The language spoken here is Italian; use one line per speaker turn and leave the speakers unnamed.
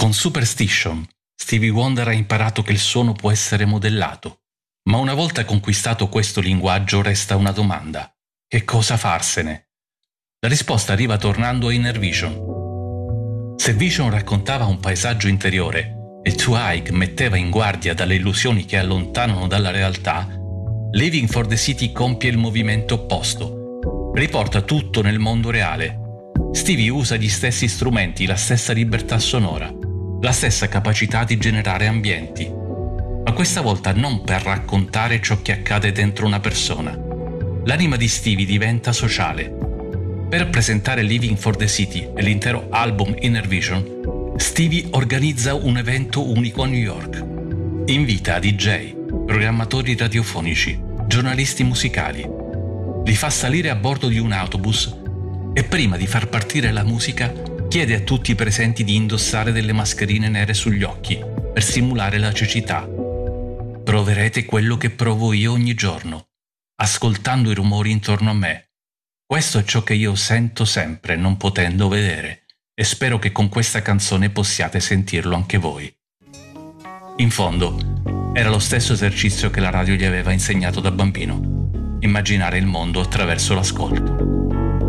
Con Superstition, Stevie Wonder ha imparato che il suono può essere modellato. Ma una volta conquistato questo linguaggio resta una domanda. Che cosa farsene? La risposta arriva tornando a Inner Vision. Se Vision raccontava un paesaggio interiore e Zweig metteva in guardia dalle illusioni che allontanano dalla realtà, Living for the City compie il movimento opposto. Riporta tutto nel mondo reale. Stevie usa gli stessi strumenti, la stessa libertà sonora, la stessa capacità di generare ambienti. Ma questa volta non per raccontare ciò che accade dentro una persona. L'anima di Stevie diventa sociale. Per presentare Living for the City e l'intero album Inner Vision, Stevie organizza un evento unico a New York. Invita DJ, programmatori radiofonici, giornalisti musicali. Li fa salire a bordo di un autobus e prima di far partire la musica chiede a tutti i presenti di indossare delle mascherine nere sugli occhi per simulare la cecità. Proverete quello che provo io ogni giorno, ascoltando i rumori intorno a me. Questo è ciò che io sento sempre non potendo vedere e spero che con questa canzone possiate sentirlo anche voi. In fondo, era lo stesso esercizio che la radio gli aveva insegnato da bambino. Immaginare il mondo attraverso l'ascolto.